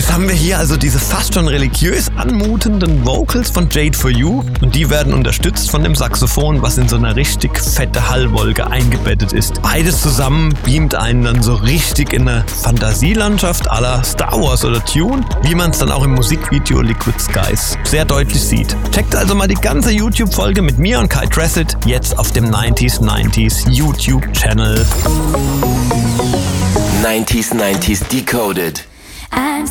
Jetzt haben wir hier also diese fast schon religiös anmutenden Vocals von Jade4u und die werden unterstützt von dem Saxophon, was in so einer richtig fette Hallwolke eingebettet ist. Beides zusammen beamt einen dann so richtig in eine Fantasielandschaft à la Star Wars oder Tune, wie man es dann auch im Musikvideo Liquid Skies sehr deutlich sieht. Checkt also mal die ganze YouTube-Folge mit mir und Kai Tressett jetzt auf dem 90s YouTube-Channel. 90s Decoded.